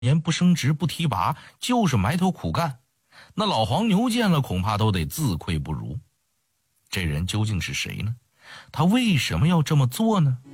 年不升职不提拔，就是埋头苦干，那老黄牛见了恐怕都得自愧不如。这人究竟是谁呢？他为什么要这么做呢？